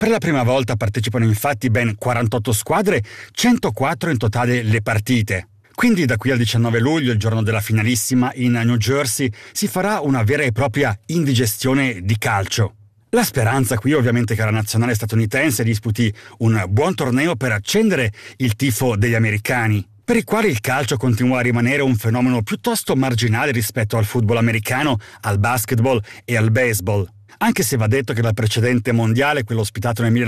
Per la prima volta partecipano infatti ben 48 squadre, 104 in totale le partite. Quindi da qui al 19 luglio, il giorno della finalissima in New Jersey, si farà una vera e propria indigestione di calcio. La speranza qui ovviamente che la nazionale statunitense disputi un buon torneo per accendere il tifo degli americani, per i quali il calcio continua a rimanere un fenomeno piuttosto marginale rispetto al football americano, al basketball e al baseball. Anche se va detto che dal precedente mondiale, quello ospitato nel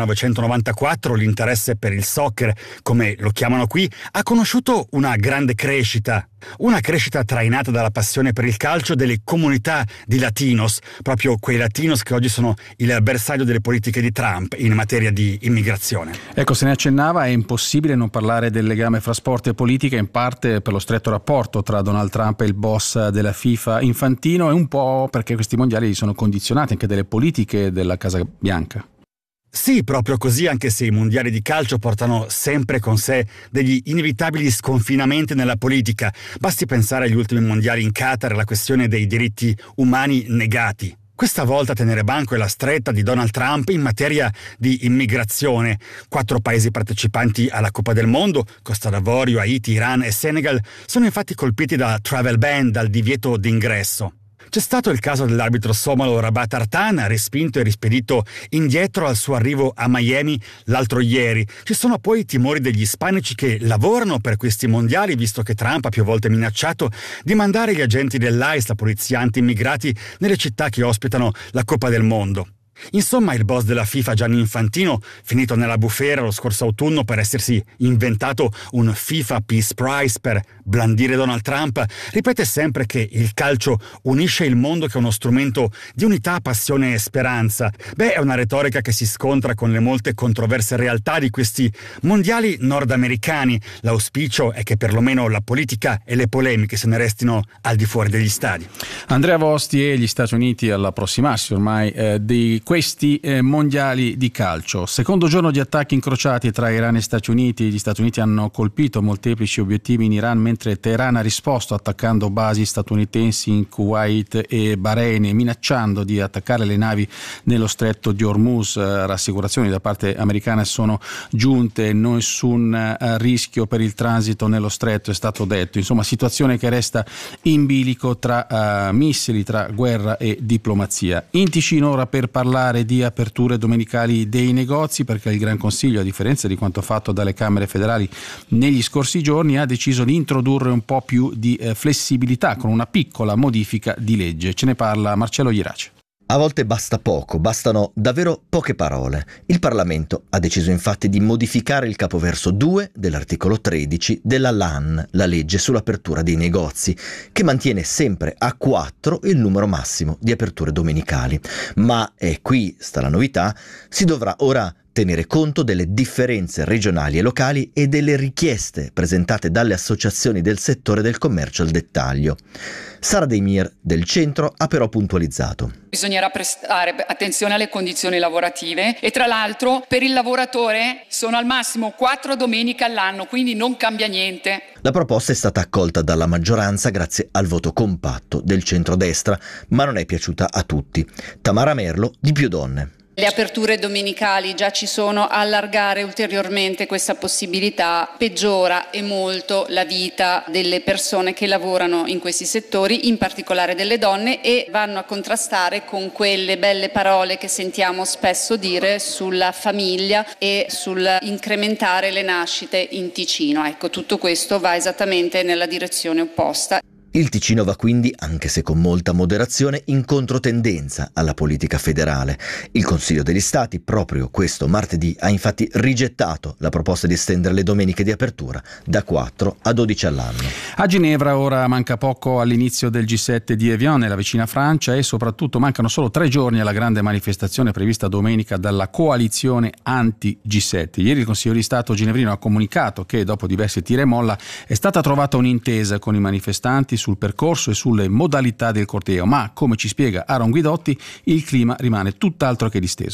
1994, l'interesse per il soccer, come lo chiamano qui, ha conosciuto una grande crescita. Una crescita trainata dalla passione per il calcio delle comunità di latinos, proprio quei latinos che oggi sono il bersaglio delle politiche di Trump in materia di immigrazione. Ecco, se ne accennava, è impossibile non parlare del legame fra sport e politica, in parte per lo stretto rapporto tra Donald Trump e il boss della FIFA Infantino, e un po' perché questi mondiali sono condizionati anche dalle politiche della Casa Bianca. Sì, proprio così, anche se i mondiali di calcio portano sempre con sé degli inevitabili sconfinamenti nella politica. Basti pensare agli ultimi mondiali in Qatar e alla questione dei diritti umani negati. Questa volta tenere banco è la stretta di Donald Trump in materia di immigrazione. 4 paesi partecipanti alla Coppa del Mondo, Costa d'Avorio, Haiti, Iran e Senegal, sono infatti colpiti da travel ban, dal divieto d'ingresso. C'è stato il caso dell'arbitro somalo Rabat Artan, respinto e rispedito indietro al suo arrivo a Miami l'altro ieri. Ci sono poi i timori degli ispanici che lavorano per questi mondiali, visto che Trump ha più volte minacciato di mandare gli agenti dell'ICE, la polizia anti-immigrati, nelle città che ospitano la Coppa del Mondo. Insomma, il boss della FIFA Gianni Infantino, finito nella bufera lo scorso autunno per essersi inventato un FIFA Peace Prize per blandire Donald Trump, ripete sempre che il calcio unisce il mondo, che è uno strumento di unità, passione e speranza. È una retorica che si scontra con le molte controverse realtà di questi mondiali nordamericani. L'auspicio è che perlomeno la politica e le polemiche se ne restino al di fuori degli stadi. Andrea Vosti e gli Stati Uniti all'approssimarsi ormai di questi mondiali di calcio. Secondo giorno di attacchi incrociati tra Iran e Stati Uniti. Gli Stati Uniti hanno colpito molteplici obiettivi in Iran, mentre Teheran ha risposto attaccando basi statunitensi in Kuwait e Bahrain, minacciando di attaccare le navi nello stretto di Hormuz. Rassicurazioni da parte americana sono giunte, nessun rischio per il transito nello stretto è stato detto. Insomma, situazione che resta in bilico tra missili, tra guerra e diplomazia. In Ticino ora per parlare di aperture domenicali dei negozi, perché il Gran Consiglio, a differenza di quanto fatto dalle Camere federali negli scorsi giorni, ha deciso di introdurre un po' più di flessibilità con una piccola modifica di legge. Ce ne parla Marcello Ierace. A volte basta poco, bastano davvero poche parole. Il Parlamento ha deciso infatti di modificare il capoverso 2 dell'articolo 13 della LAN, la legge sull'apertura dei negozi, che mantiene sempre a 4 il numero massimo di aperture domenicali. Ma, e qui sta la novità, si dovrà ora tenere conto delle differenze regionali e locali e delle richieste presentate dalle associazioni del settore del commercio al dettaglio. Sara Demir del centro ha però puntualizzato: bisognerà prestare attenzione alle condizioni lavorative e tra l'altro per il lavoratore sono al massimo 4 domeniche all'anno, quindi non cambia niente. La proposta è stata accolta dalla maggioranza grazie al voto compatto del centrodestra, ma non è piaciuta a tutti. Tamara Merlo di Più Donne. Le aperture domenicali già ci sono, allargare ulteriormente questa possibilità peggiora e molto la vita delle persone che lavorano in questi settori, in particolare delle donne, e vanno a contrastare con quelle belle parole che sentiamo spesso dire sulla famiglia e sul incrementare le nascite in Ticino. Ecco, tutto questo va esattamente nella direzione opposta. Il Ticino va quindi, anche se con molta moderazione, in controtendenza alla politica federale. Il Consiglio degli Stati, proprio questo martedì, ha infatti rigettato la proposta di estendere le domeniche di apertura da 4 a 12 all'anno. A Ginevra ora manca poco all'inizio del G7 di Evian nella vicina Francia, e soprattutto mancano solo 3 giorni alla grande manifestazione prevista domenica dalla coalizione anti-G7. Ieri il Consiglio di Stato ginevrino ha comunicato che dopo diversi tira e molla è stata trovata un'intesa con i manifestanti sul percorso e sulle modalità del corteo, ma come ci spiega Aaron Guidotti il clima rimane tutt'altro che disteso.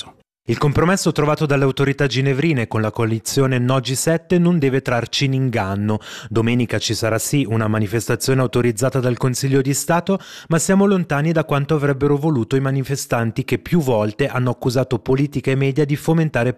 Il compromesso trovato dalle autorità ginevrine con la coalizione No G7 non deve trarci in inganno. Domenica ci sarà sì una manifestazione autorizzata dal Consiglio di Stato, ma siamo lontani da quanto avrebbero voluto i manifestanti che più volte hanno accusato politica e media di fomentare